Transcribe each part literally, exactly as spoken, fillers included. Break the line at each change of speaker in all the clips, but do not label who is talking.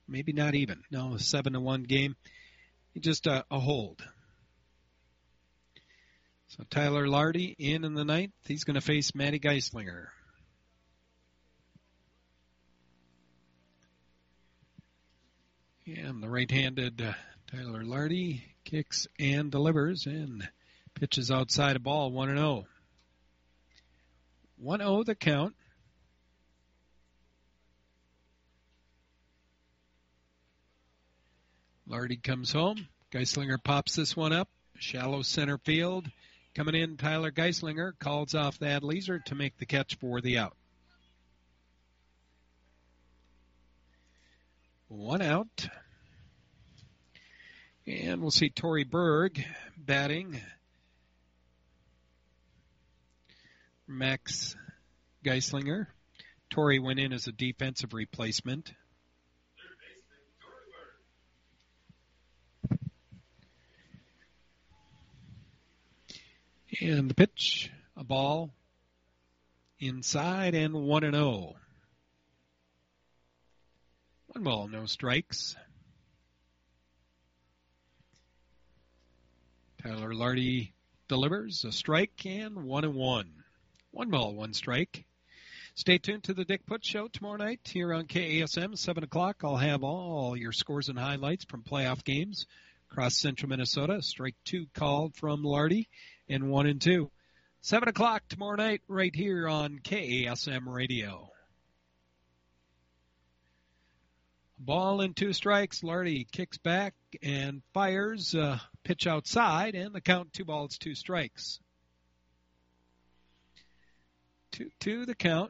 maybe not even. No, a seven to one game. Just a, a hold. So Tyler Lardy in in the ninth. He's going to face Matty Geislinger. And the right-handed uh, Tyler Lardy kicks and delivers and pitches outside a ball, one and oh. one oh the count. Lardy comes home. Geislinger pops this one up. Shallow center field. Coming in, Tyler Geislinger calls off Thad Leeser to make the catch for the out. One out. And we'll see Torrey Berg batting. Max Geislinger. Torrey went in as a defensive replacement. And the pitch, a ball inside and one and oh. One ball, no strikes. Tyler Lardy delivers a strike and one and one. One ball, one strike. Stay tuned to the Dick Putz Show tomorrow night here on K A S M, seven o'clock. I'll have all your scores and highlights from playoff games across central Minnesota. Strike two called from Lardy and one and two. seven o'clock tomorrow night right here on K A S M Radio. Ball and two strikes. Lardy kicks back and fires. Uh, pitch outside, and the count two balls, two strikes. Two, two the count.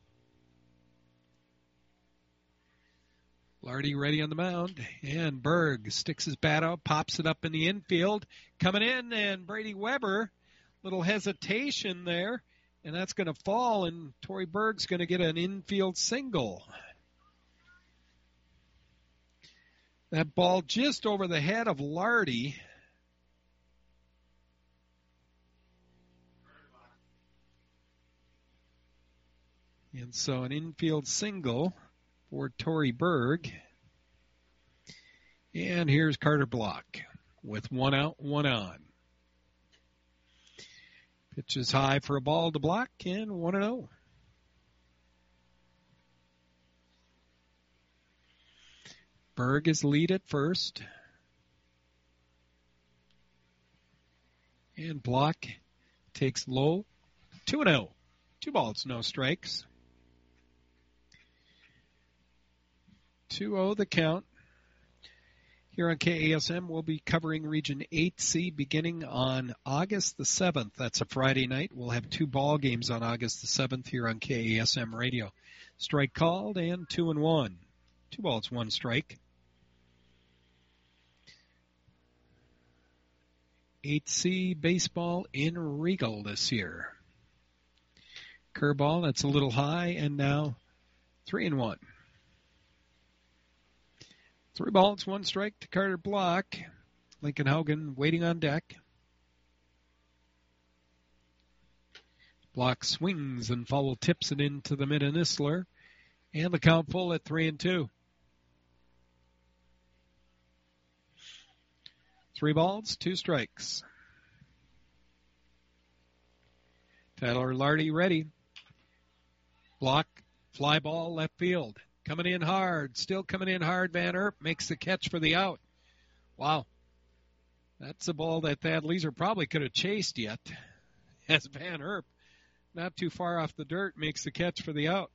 Lardy ready on the mound, and Berg sticks his bat out, pops it up in the infield. Coming in, and Brady Weber, little hesitation there, and that's going to fall, and Torrey Berg's going to get an infield single. That ball just over the head of Lardy. And so an infield single for Torrey Berg. And here's Carter Block with one out, one on. Pitch is high for a ball to Block, and one and oh. Berg is lead at first. And Block takes low. two and oh. Two balls, no strikes. two oh the count. Here on K A S M, we'll be covering Region eight C beginning on August the seventh. That's a Friday night. We'll have two ball games on August the seventh here on K A S M Radio. Strike called and two and one. Two balls, one strike. eight C baseball in Regal this year. Curveball, that's a little high, and now three and one. Three balls, one strike to Carter Block. Lincoln Hogan waiting on deck. Block swings and foul tips it into the mid of Nisler. And the count full at three and two. Three balls, two strikes. Tyler Lardy ready. Block, fly ball, left field. Coming in hard, still coming in hard. Van Erp makes the catch for the out. Wow. That's a ball that Thad Leeser probably could have chased yet. As Van Erp, not too far off the dirt, makes the catch for the out.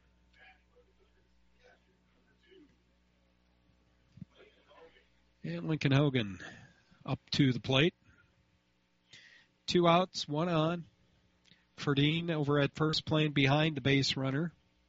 And Lincoln Hogan up to the plate. Two outs, one on. Ferdine over at first playing behind the base runner.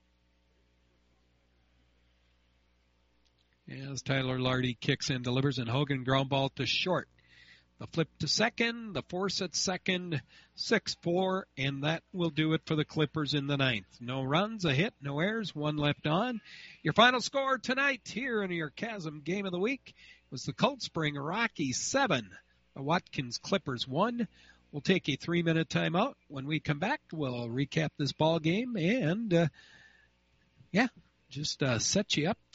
As Tyler Lardy kicks and delivers, and Hogan ground ball to short. The flip to second, the force at second, six four, and that will do it for the Clippers in the ninth. No runs, a hit, no errors, one left on. Your final score tonight here in your Chasm Game of the Week was the Cold Spring Rockies seven, the Watkins Clippers one. We'll take a three-minute timeout. When we come back, we'll recap this ball game and, uh, yeah, just uh, set you up